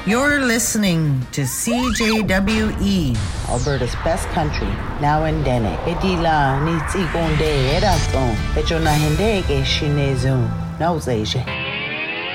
You're listening to CJWE, Alberta's best country, now in Dene. Edila ni tsigonde erason, pechona hende ke shinezo, nauzeje.